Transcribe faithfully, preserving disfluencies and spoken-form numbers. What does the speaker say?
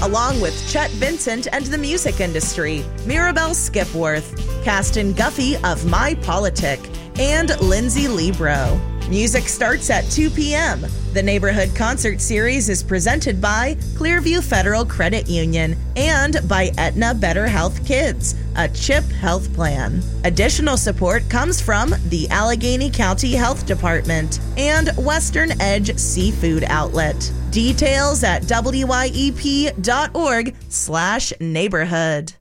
along with Chet Vincent and the music industry, Mirabelle Skipworth, Caston Guffey of My Politic, and Lindsay Libro. Music starts at two p.m. The Neighborhood Concert Series is presented by Clearview Federal Credit Union and by Aetna Better Health Kids, a CHIP health plan. Additional support comes from the Allegheny County Health Department and Western Edge Seafood Outlet. Details at W I E P dot org slash neighborhood.